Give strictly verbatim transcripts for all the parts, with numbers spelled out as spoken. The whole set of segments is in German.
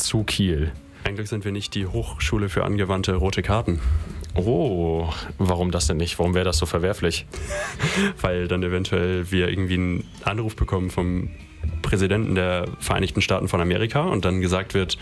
zu Kiel. Eigentlich sind wir nicht die Hochschule für angewandte rote Karten. Oh, warum das denn nicht? Warum wäre das so verwerflich? Weil dann eventuell wir irgendwie einen Anruf bekommen vom Präsidenten der Vereinigten Staaten von Amerika und dann gesagt wird,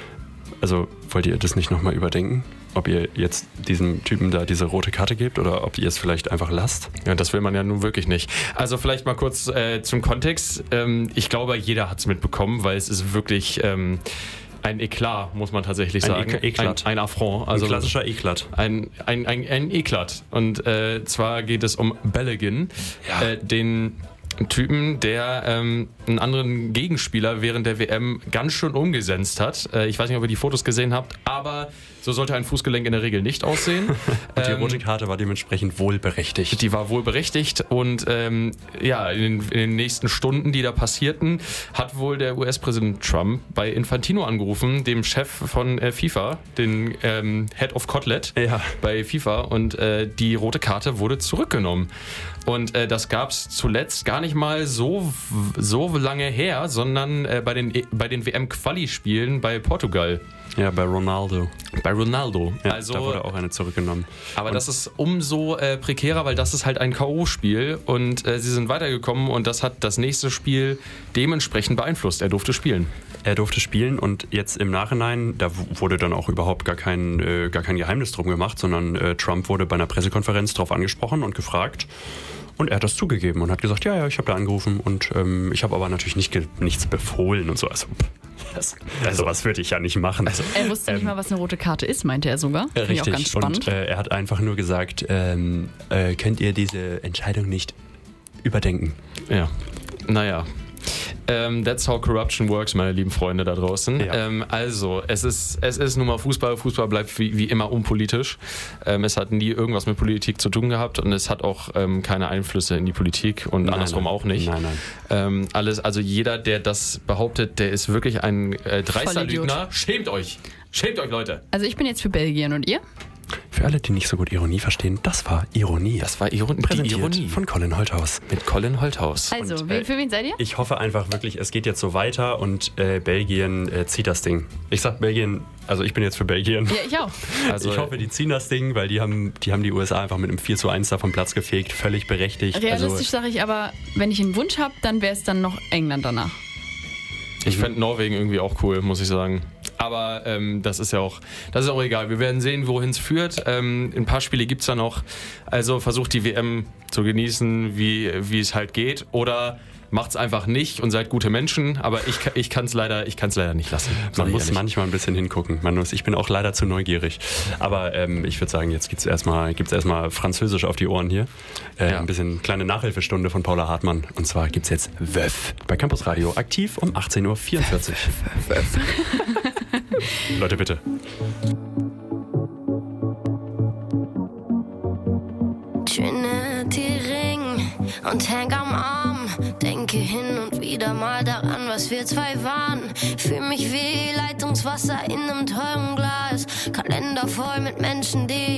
also wollt ihr das nicht nochmal überdenken? Ob ihr jetzt diesem Typen da diese rote Karte gebt oder ob ihr es vielleicht einfach lasst? Ja, das will man ja nun wirklich nicht. Also vielleicht mal kurz äh, zum Kontext. Ähm, ich glaube, jeder hat es mitbekommen, weil es ist wirklich ähm, ein Eklat, muss man tatsächlich ein sagen. Ek- Eklat. Ein, ein Affront. Also ein klassischer Eklat. Ein, ein, ein, ein Eklat. Und äh, zwar geht es um Balogun, Ja. äh, den Typen, der ähm, einen anderen Gegenspieler während der W M ganz schön umgesetzt hat. Äh, ich weiß nicht, ob ihr die Fotos gesehen habt, aber so sollte ein Fußgelenk in der Regel nicht aussehen. Und die ähm, rote Karte war dementsprechend wohlberechtigt. Die war wohl berechtigt und ähm, ja, in den, in den nächsten Stunden, die da passierten, hat wohl der U S-Präsident Trump bei Infantino angerufen, dem Chef von äh, FIFA, den ähm, Head of Kotlet Ja. bei FIFA, und äh, die rote Karte wurde zurückgenommen. Und äh, das gab es zuletzt gar nicht mal so, so lange her, sondern äh, bei den, bei den W M-Quali-Spielen bei Portugal. Ja, bei Ronaldo. Bei Ronaldo. Ja, also, da wurde auch eine zurückgenommen. aber Und das ist umso äh, prekärer, weil das ist halt ein K O-Spiel und äh, sie sind weitergekommen und das hat das nächste Spiel dementsprechend beeinflusst. Er durfte spielen. er durfte spielen und jetzt im Nachhinein, da w- wurde dann auch überhaupt gar kein, äh, gar kein Geheimnis drum gemacht, sondern äh, Trump wurde bei einer Pressekonferenz darauf angesprochen und gefragt. Und er hat das zugegeben und hat gesagt, ja, ja, ich habe da angerufen und ähm, ich habe aber natürlich nicht ge- nichts befohlen und so. Also, das, also was würde ich ja nicht machen. Also, Er wusste nicht ähm, mal, was eine rote Karte ist, meinte er sogar. Finde ich auch ganz richtig. spannend. Und äh, er hat einfach nur gesagt, ähm, äh, könnt ihr diese Entscheidung nicht überdenken? Ja, naja. Ähm, that's how corruption works, meine lieben Freunde da draußen. Ja. Ähm, also, es ist, es ist nun mal Fußball. Fußball bleibt wie, wie immer unpolitisch. Ähm, es hat nie irgendwas mit Politik zu tun gehabt und es hat auch ähm, keine Einflüsse in die Politik und Nein, andersrum nein. auch nicht. Nein, nein. Ähm, alles, also jeder, der das behauptet, der ist wirklich ein äh, dreister Vollidiot. Lügner. Schämt euch! Schämt euch, Leute! Also ich bin jetzt für Belgien und ihr? Für alle, die nicht so gut Ironie verstehen, das war Ironie. Das war Iron- die Präsentiert Ironie von Colin Holthaus. mit Colin Holthaus. Also, Und, wen, äh, für wen seid ihr? Ich hoffe einfach wirklich, es geht jetzt so weiter und äh, Belgien äh, zieht das Ding. Ich sag Belgien, also ich bin jetzt für Belgien. Ja, ich auch. Also, ich hoffe, die ziehen das Ding, weil die haben, die haben die U S A einfach mit einem vier zu eins da vom Platz gefegt. Völlig berechtigt. Realistisch sage ich aber, wenn ich einen Wunsch habe, dann wäre es dann noch England danach. Ich fände Norwegen irgendwie auch cool, muss ich sagen. Aber ähm, das ist ja auch, das ist auch egal. Wir werden sehen, wohin es führt. Ähm, ein paar Spiele gibt es da noch. Also versucht die W M zu genießen, wie, wie es halt geht. Oder macht es einfach nicht und seid gute Menschen. Aber ich, ich kann es leider, ich kann's leider nicht lassen. Sag Man ich muss ehrlich. manchmal ein bisschen hingucken. Man muss, ich bin auch leider zu neugierig. Aber ähm, ich würde sagen, jetzt gibt es erstmal gibt's erstmal Französisch auf die Ohren hier. Äh, Ja. Ein bisschen kleine Nachhilfestunde von Paula Hartmann. Und zwar gibt es jetzt Wöff bei Campus Radio aktiv um achtzehn Uhr vierundvierzig. Leute, bitte. Trinity Ring und Hank am Arm. Denke hin und wieder mal daran, was wir zwei waren. Fühl mich wie Leitungswasser in einem teuren Glas. Kalender voll mit Menschen, die